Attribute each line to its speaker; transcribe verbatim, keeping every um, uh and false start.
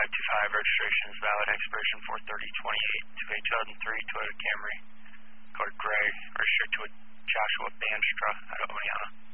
Speaker 1: five two five, registration is valid, expiration four thirty twenty-eight, two two thousand three Toyota Camry, color gray, registered to a Joshua Bandstra out of Oneonta.